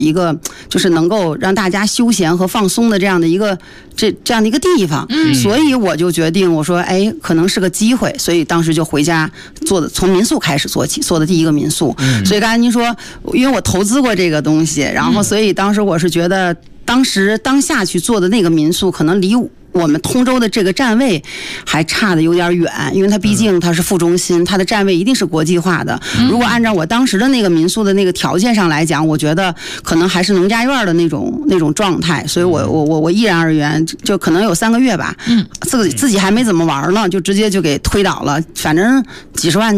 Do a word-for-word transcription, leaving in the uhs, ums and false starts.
一个就是能够让大家休闲和放松的这样的一个这这样的一个地方，嗯，所以我就决定我说，哎，可能是个机会，所以当时就回家做的，从民宿开始做起，做的第一个民宿。嗯，所以刚才您说，因为我投资过这个东西，然后所以当时我是觉得，当时当下去做的那个民宿，可能离我们通州的这个站位还差的有点远，因为它毕竟它是副中心，它的站位一定是国际化的。如果按照我当时的那个民宿的那个条件上来讲，我觉得可能还是农家院的那种那种状态，所以我我我我毅然而然，就可能有三个月吧，嗯，自己自己还没怎么玩呢，就直接就给推倒了，反正几十万